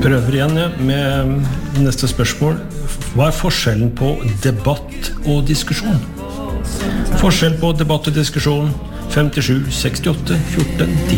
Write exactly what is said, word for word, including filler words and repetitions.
prøver igjen ja, med neste spørsmål. Hva er forskjellen på debatt og diskusjon? Forskjell på debatt og diskusjon femtisju sekstiåtte fjorten ti